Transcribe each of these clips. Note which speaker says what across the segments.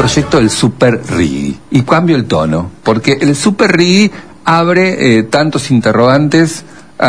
Speaker 1: proyecto del Super RIGI. Y cambio el tono, porque el Super RIGI abre tantos interrogantes.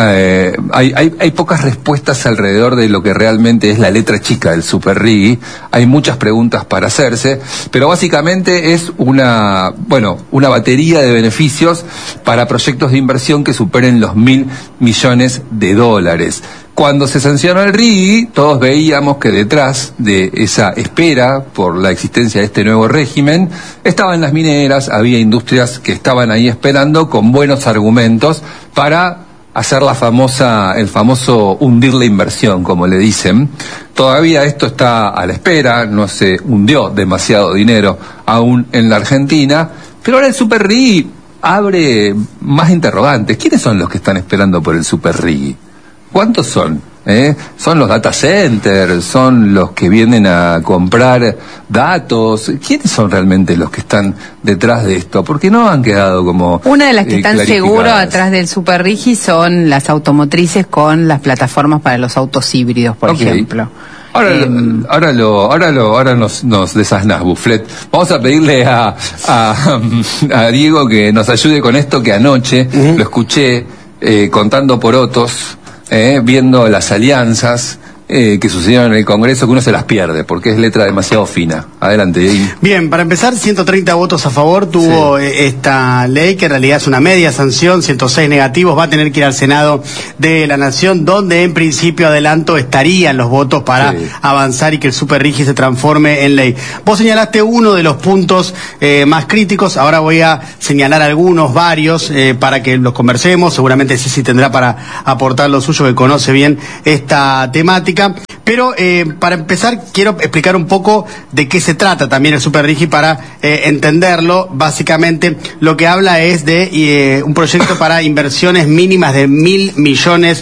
Speaker 1: Hay pocas respuestas alrededor de lo que realmente es la letra chica del Super RIGI. Hay muchas preguntas para hacerse, pero básicamente es una batería de beneficios para proyectos de inversión que superen los $1.000 millones. Cuando se sancionó el RIGI, todos veíamos que detrás de esa espera por la existencia de este nuevo régimen estaban las mineras, había industrias que estaban ahí esperando con buenos argumentos para hacer el famoso hundir la inversión, como le dicen. Todavía esto está a la espera, no se hundió demasiado dinero aún en la Argentina, pero ahora el Super RIGI abre más interrogantes. ¿Quiénes son los que están esperando por el Super RIGI? ¿Cuántos son? ¿Son los data centers? ¿Son los que vienen a comprar datos? ¿Quiénes son realmente los que están detrás de esto? Porque no han quedado como
Speaker 2: una de las que están seguro atrás del Super RIGI son las automotrices con las plataformas para los autos híbridos, por ejemplo. Ahora nos desasnás, Bufflet. Vamos a pedirle a Diego que nos ayude con esto, que anoche lo escuché contando porotos, viendo las alianzas que sucedieron en el Congreso, que uno se las pierde porque es letra demasiado fina. Adelante, Diego.
Speaker 3: Bien, para empezar, 130 votos a favor tuvo esta ley, que en realidad es una media sanción, 106 negativos, va a tener que ir al Senado de la Nación, donde en principio, adelanto, estarían los votos para avanzar y que el Super RIGI se transforme en ley. Vos señalaste uno de los puntos más críticos, ahora voy a señalar varios, para que los conversemos. Seguramente Ceci tendrá para aportar lo suyo, que conoce bien esta temática. Pero para empezar quiero explicar un poco de qué se trata también el Super RIGI para entenderlo. Básicamente lo que habla es de un proyecto para inversiones mínimas de $1.000 millones.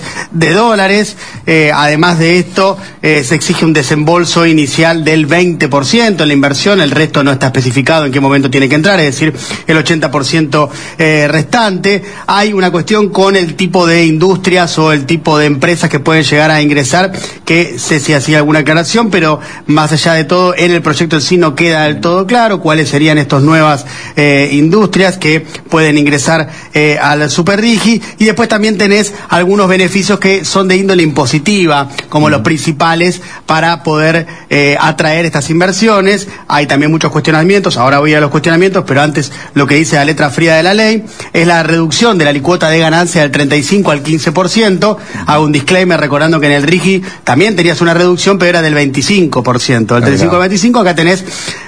Speaker 3: Además de esto se exige un desembolso inicial del 20% en la inversión, el resto no está especificado en qué momento tiene que entrar, es decir, el 80% restante. Hay una cuestión con el tipo de industrias o el tipo de empresas que pueden llegar a ingresar, que Ceci hacía alguna aclaración, pero más allá de todo, en el proyecto en sí no queda del todo claro cuáles serían estas nuevas industrias que pueden ingresar al Super RIGI. Y después también tenés algunos beneficios que son de índole impositiva, como los principales para poder atraer estas inversiones. Hay también muchos cuestionamientos, ahora voy a los cuestionamientos, pero antes lo que dice la letra fría de la ley es la reducción de la alícuota de ganancia del 35 al 15%. Hago un disclaimer recordando que en el RIGI también tenías una reducción, pero era del 25%. Del 35 al 25, acá tenés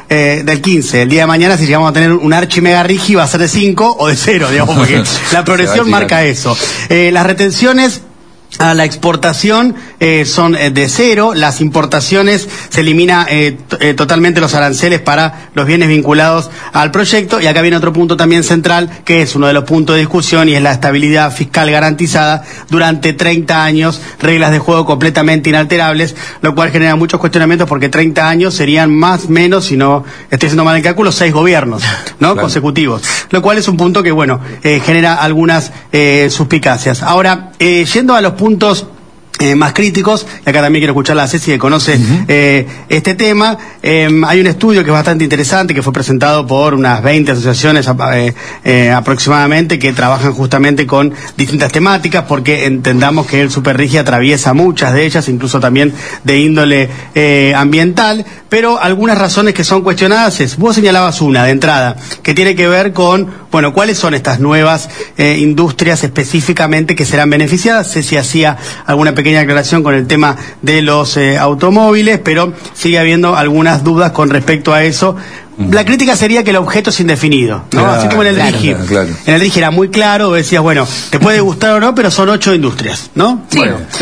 Speaker 3: del 15. El día de mañana, si llegamos a tener un archi mega RIGI, va a ser de 5 o de 0, digamos, porque la progresión marca eso. Las retenciones a la exportación son de 0, las importaciones se elimina totalmente los aranceles para los bienes vinculados al proyecto, y acá viene otro punto también central, que es uno de los puntos de discusión, y es la estabilidad fiscal garantizada durante 30 años, reglas de juego completamente inalterables, lo cual genera muchos cuestionamientos, porque 30 años serían más menos, si no estoy haciendo mal el cálculo, 6 gobiernos, ¿no? Claro. Consecutivos, lo cual es un punto que, genera algunas suspicacias. Ahora, yendo a los puntos más críticos, y acá también quiero escuchar a Ceci, que conoce este tema. Hay un estudio que es bastante interesante, que fue presentado por unas 20 asociaciones aproximadamente, que trabajan justamente con distintas temáticas, porque entendamos que el Super RIGI atraviesa muchas de ellas, incluso también de índole ambiental, pero algunas razones que son cuestionadas vos señalabas una de entrada, que tiene que ver con, cuáles son estas nuevas industrias específicamente que serán beneficiadas. Ceci hacía alguna pequeña aclaración con el tema de los automóviles, pero sigue habiendo algunas dudas con respecto a eso. La crítica sería que el objeto es indefinido, ¿no? Claro, así como en el RIGI. Claro. En el RIGI era muy claro, decías, te puede gustar o no, pero son 8 industrias, ¿no? Sí.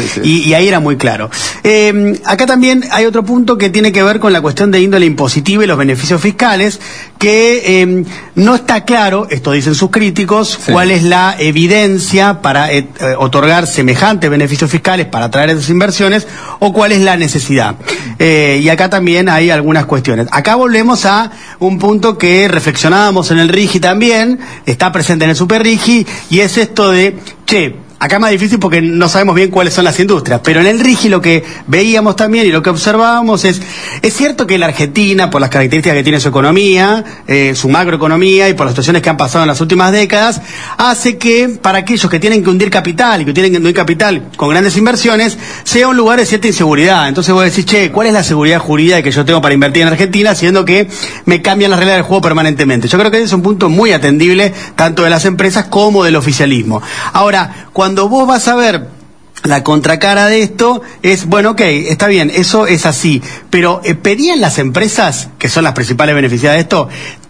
Speaker 3: Y ahí era muy claro. Acá también hay otro punto que tiene que ver con la cuestión de índole impositiva y los beneficios fiscales, que no está claro, esto dicen sus críticos, cuál es la evidencia para otorgar semejantes beneficios fiscales para atraer esas inversiones, o cuál es la necesidad. Y acá también hay algunas cuestiones. Acá volvemos a un punto que reflexionábamos en el RIGI también, está presente en el Super RIGI, y es esto de, acá es más difícil porque no sabemos bien cuáles son las industrias, pero en el RIGI lo que veíamos también y lo que observábamos es cierto que la Argentina, por las características que tiene su economía, su macroeconomía y por las situaciones que han pasado en las últimas décadas, hace que para aquellos que tienen que hundir capital y que tienen que hundir capital con grandes inversiones, sea un lugar de cierta inseguridad. Entonces vos decís, che, ¿cuál es la seguridad jurídica que yo tengo para invertir en Argentina, siendo que me cambian las reglas del juego permanentemente? Yo creo que ese es un punto muy atendible, tanto de las empresas como del oficialismo. Ahora, cuando vos vas a ver la contracara de esto, es, bueno, ok, está bien, eso es así, pero ¿pedían las empresas, que son las principales beneficiadas de esto,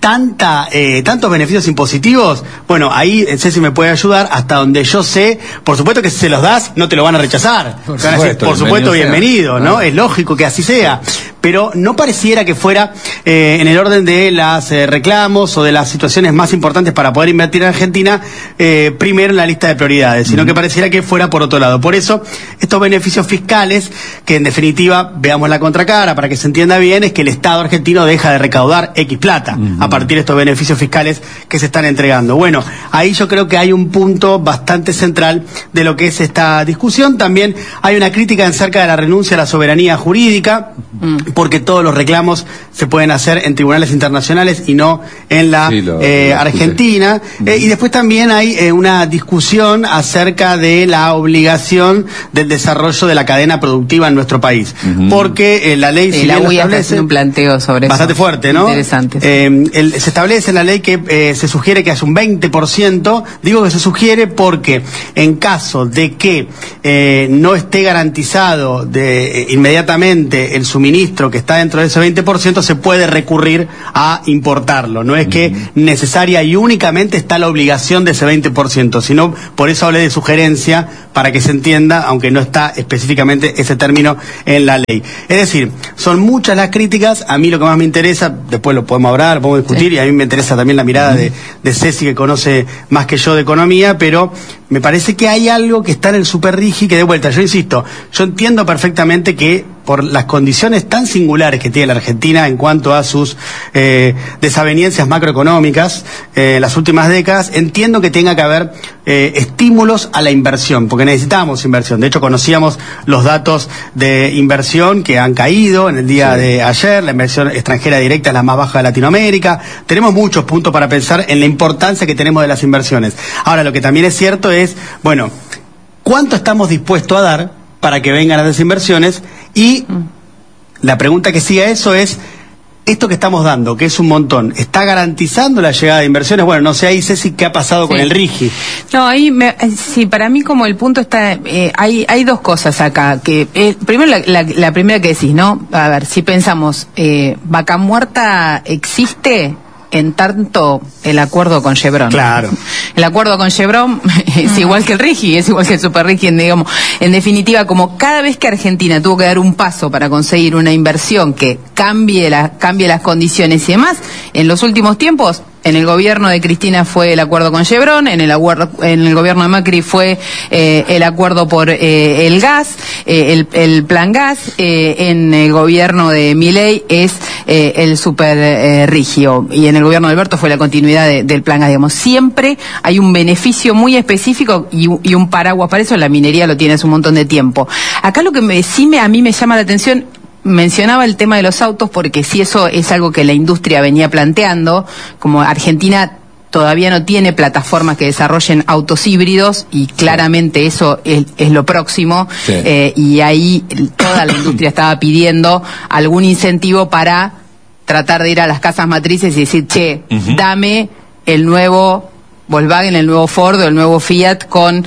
Speaker 3: tantos beneficios impositivos? Bueno, ahí Ceci me puede ayudar, hasta donde yo sé, por supuesto que si se los das, no te lo van a rechazar. Por supuesto, bienvenido, ¿no? Es lógico que así sea. Pero no pareciera que fuera en el orden de las reclamos o de las situaciones más importantes para poder invertir en Argentina, primero en la lista de prioridades, sino que pareciera que fuera por otro lado. Por eso, estos beneficios fiscales, que en definitiva, veamos la contracara para que se entienda bien, es que el Estado argentino deja de recaudar X plata a partir de estos beneficios fiscales que se están entregando. Bueno, ahí yo creo que hay un punto bastante central de lo que es esta discusión. También hay una crítica acerca de la renuncia a la soberanía jurídica, porque todos los reclamos se pueden hacer en tribunales internacionales y no en la Argentina. Y después también hay una discusión acerca de la obligación del desarrollo de la cadena productiva en nuestro país. Porque la ley...
Speaker 2: la UIA está haciendo un planteo sobre
Speaker 3: bastante
Speaker 2: eso.
Speaker 3: Fuerte, ¿no?
Speaker 2: Interesante.
Speaker 3: Se establece en la ley que se sugiere que haya un 20%. Digo que se sugiere porque en caso de que no esté garantizado inmediatamente el suministro que está dentro de ese 20%, se puede recurrir a importarlo. No es que necesaria y únicamente está la obligación de ese 20%, sino por eso hablé de sugerencia, para que se entienda, aunque no está específicamente ese término en la ley. Es decir, son muchas las críticas. A mí lo que más me interesa, después lo podemos hablar, podemos discutir, y a mí me interesa también la mirada de Ceci, que conoce más que yo de economía, pero me parece que hay algo que está en el Super RIGI que, de vuelta, yo insisto, yo entiendo perfectamente que por las condiciones tan singulares que tiene la Argentina en cuanto a sus desavenencias macroeconómicas en las últimas décadas, entiendo que tenga que haber estímulos a la inversión, porque necesitamos inversión. De hecho, conocíamos los datos de inversión que han caído en el día de ayer. La inversión extranjera directa es la más baja de Latinoamérica. Tenemos muchos puntos para pensar en la importancia que tenemos de las inversiones. Ahora, lo que también es cierto es, bueno, ¿cuánto estamos dispuestos a dar para que vengan las desinversiones? Y la pregunta que sigue a eso es, esto que estamos dando, que es un montón, ¿está garantizando la llegada de inversiones? Bueno, no sé ahí, Ceci, ¿qué ha pasado con el RIGI?
Speaker 2: No, ahí, sí, para mí como el punto está, hay dos cosas acá, que primero la primera que decís, ¿no? A ver, si pensamos, Vaca Muerta existe en tanto el acuerdo con Chevron.
Speaker 3: Claro.
Speaker 2: El acuerdo con Chevron es igual que el RIGI, es igual que el Super RIGI, digamos. En definitiva, como cada vez que Argentina tuvo que dar un paso para conseguir una inversión que cambie las condiciones y demás, en los últimos tiempos, en el gobierno de Cristina fue el acuerdo con Chevron, en el gobierno de Macri fue el acuerdo por el gas, el plan gas, en el gobierno de Milei es el Super RIGI, y en el gobierno de Alberto fue la continuidad del plan gas. Digamos, siempre hay un beneficio muy específico y un paraguas para eso. La minería lo tiene hace un montón de tiempo. Acá lo que a mí me llama la atención, mencionaba el tema de los autos, porque sí, eso es algo que la industria venía planteando, como Argentina todavía no tiene plataformas que desarrollen autos híbridos, y claramente eso es lo próximo, y ahí toda la industria estaba pidiendo algún incentivo para tratar de ir a las casas matrices y decir, che, dame el nuevo Volkswagen, el nuevo Ford o el nuevo Fiat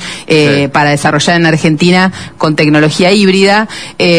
Speaker 2: para desarrollar en Argentina con tecnología híbrida,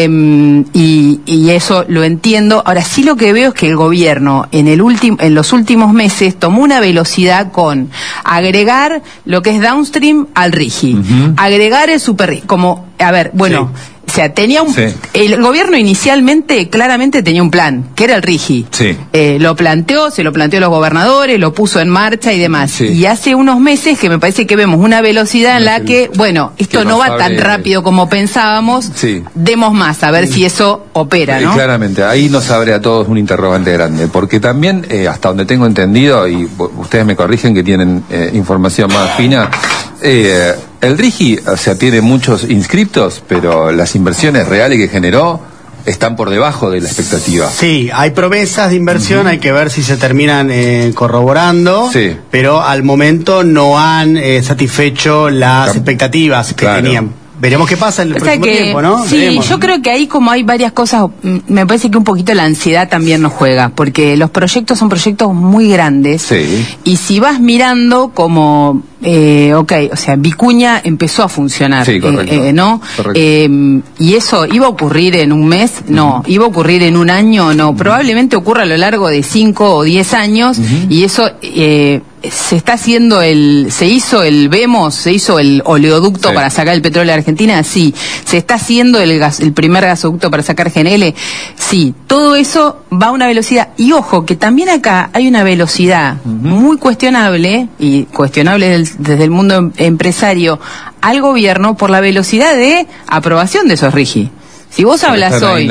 Speaker 2: y eso lo entiendo. Ahora sí, lo que veo es que el gobierno en los últimos meses tomó una velocidad con agregar lo que es downstream al RIGI, agregar el Super RIGI, como, a ver, bueno, o sea, el gobierno inicialmente claramente tenía un plan, que era el RIGI. Se lo planteó a los gobernadores, lo puso en marcha y demás. Y hace unos meses que me parece que vemos una velocidad en la que, bueno, esto no va tan rápido como pensábamos, demos más, a ver si eso opera, ¿no?
Speaker 1: Claramente, ahí nos abre a todos un interrogante grande, porque también, hasta donde tengo entendido, y ustedes me corrigen que tienen información más fina, el RIGI, o sea, tiene muchos inscriptos, pero las inversiones reales que generó están por debajo de la expectativa.
Speaker 3: Sí, hay promesas de inversión, hay que ver si se terminan corroborando, pero al momento no han satisfecho las expectativas que tenían. Veremos qué pasa en el próximo tiempo, ¿no?
Speaker 2: Sí,
Speaker 3: veremos.
Speaker 2: Yo creo que ahí como hay varias cosas, me parece que un poquito la ansiedad también nos juega, porque los proyectos son proyectos muy grandes, y si vas mirando como, o sea, Vicuña empezó a funcionar, ¿no? Y eso, ¿iba a ocurrir en un mes? No. ¿Iba a ocurrir en un año? No. Probablemente ocurra a lo largo de 5 o 10 años, y eso... se está haciendo se hizo el oleoducto para sacar el petróleo de Argentina, sí. Se está haciendo el primer gasoducto para sacar GNL, sí. Todo eso va a una velocidad. Y ojo, que también acá hay una velocidad muy cuestionable, y cuestionable desde el mundo empresario, al gobierno por la velocidad de aprobación de esos RIGI. Si vos hablas hoy,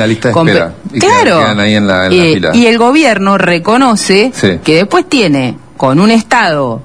Speaker 2: y el gobierno reconoce que después tiene, con un Estado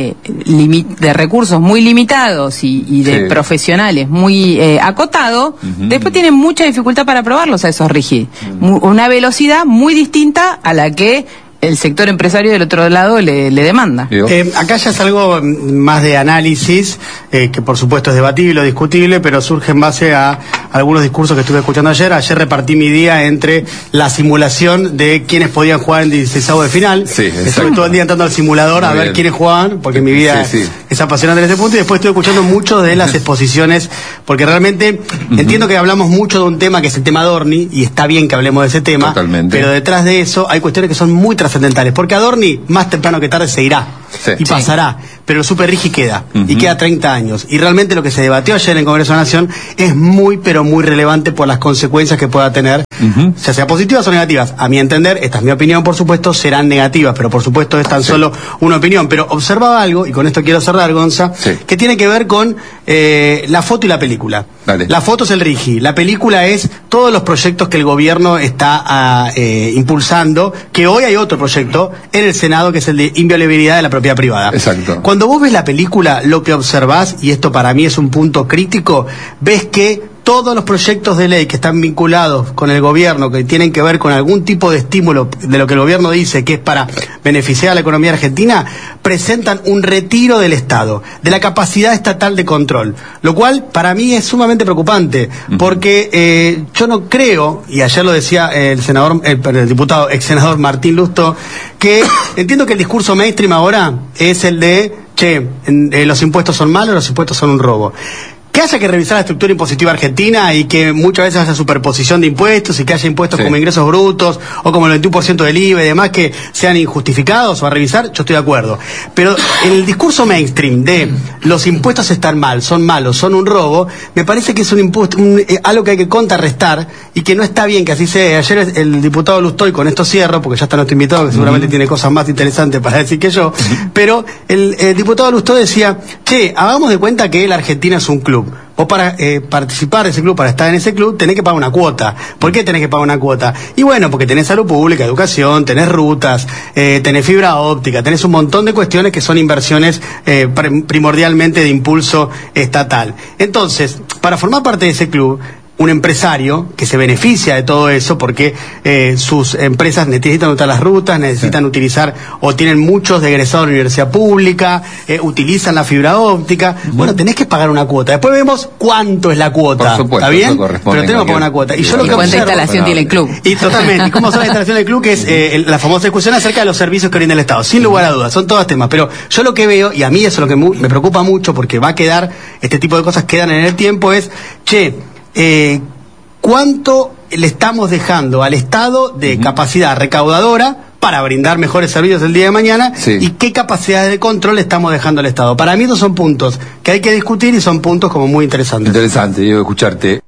Speaker 2: de recursos muy limitados y de profesionales muy acotado, después tienen mucha dificultad para aprobarlos a esos RIGI. Una velocidad muy distinta a la que el sector empresario del otro lado le demanda.
Speaker 3: Acá ya es algo más de análisis, que por supuesto es debatible o discutible, pero surge en base a algunos discursos que estuve escuchando ayer. Ayer repartí mi día entre la simulación de quiénes podían jugar en 16avos de final. Estuve todo el día entrando al simulador a ver quiénes jugaban, porque mi vida es apasionante en ese punto, y después estuve escuchando mucho de las exposiciones, porque realmente entiendo que hablamos mucho de un tema que es el tema Adorni, y está bien que hablemos de ese tema, pero detrás de eso hay cuestiones que son muy trascendentales, porque Adorni más temprano que tarde se irá y pasará, pero el Super RIGI queda, y queda 30 años, y realmente lo que se debatió ayer en el Congreso de la Nación es muy pero muy relevante por las consecuencias que pueda tener, ya sea positivas o negativas. A mi entender, esta es mi opinión, por supuesto, serán negativas, pero por supuesto es tan solo una opinión. Pero observaba algo, y con esto quiero cerrar, Gonza, que tiene que ver con la foto y la película. La foto es el RIGI, la película es todos los proyectos que el gobierno está impulsando, que hoy hay otro proyecto en el Senado, que es el de inviolabilidad de la propiedad privada. Cuando vos ves la película, lo que observás, y esto para mí es un punto crítico, ves que todos los proyectos de ley que están vinculados con el gobierno, que tienen que ver con algún tipo de estímulo de lo que el gobierno dice que es para beneficiar a la economía argentina, presentan un retiro del Estado, de la capacidad estatal de control, lo cual para mí es sumamente preocupante, porque yo no creo, y ayer lo decía el diputado, ex senador Martín Lustó, que entiendo que el discurso mainstream ahora es el de, los impuestos son malos, los impuestos son un robo. Que haya que revisar la estructura impositiva argentina, y que muchas veces haya superposición de impuestos, y que haya impuestos como ingresos brutos o como el 21% del IVA y demás que sean injustificados o a revisar, yo estoy de acuerdo. Pero el discurso mainstream de los impuestos están mal, son malos, son un robo, me parece que es un impuesto, algo que hay que contrarrestar, y que no está bien que así sea. Ayer el diputado Lustó, y con esto cierro, porque ya está nuestro invitado, que seguramente tiene cosas más interesantes para decir que yo, pero el diputado Lustó decía, hagamos de cuenta que la Argentina es un club. Vos para participar de ese club, para estar en ese club, tenés que pagar una cuota. ¿Por qué tenés que pagar una cuota? Y bueno, porque tenés salud pública, educación, tenés rutas, tenés fibra óptica, tenés un montón de cuestiones que son inversiones primordialmente de impulso estatal. Entonces, para formar parte de ese club, un empresario que se beneficia de todo eso, porque sus empresas necesitan utilizar las rutas, necesitan utilizar, o tienen muchos de egresados de la universidad pública, utilizan la fibra óptica, bueno, tenés que pagar una cuota. Después vemos cuánto es la cuota,
Speaker 1: supuesto,
Speaker 3: ¿está bien? Pero tenemos que pagar una cuota.
Speaker 2: Y yo lo que cuánta instalación tiene el club.
Speaker 3: Y totalmente, y cómo son las instalaciones del club, que es la famosa discusión acerca de los servicios que brinda el Estado, sin lugar a dudas, son todos temas. Pero yo lo que veo, y a mí eso es lo que me preocupa mucho, porque va a quedar, este tipo de cosas quedan en el tiempo, es, ¿cuánto le estamos dejando al Estado de capacidad recaudadora para brindar mejores servicios el día de mañana? ¿Y qué capacidades de control le estamos dejando al Estado? Para mí estos son puntos que hay que discutir, y son puntos como muy interesantes.
Speaker 1: Interesante, Diego, escucharte.